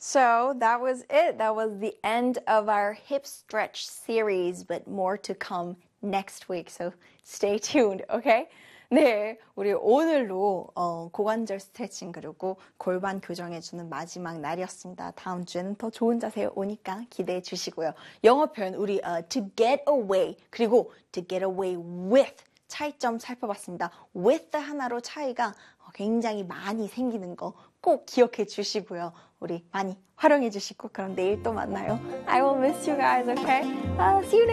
So that was it. That was the end of our hip stretch series, but more to come next week. So stay tuned, okay? 네, 우리 오늘로 고관절 스트레칭 그리고 골반 교정해주는 마지막 날이었습니다. 다음 주에는 더 좋은 자세 오니까 기대해 주시고요. 영어 표현 우리 to get away 그리고 to get away with 차이점 살펴봤습니다. with 하나로 차이가 굉장히 많이 생기는 거 꼭 기억해 주시고요. 우리 많이 활용해 주시고 그럼 내일 또 만나요. I will miss you guys, okay? See you next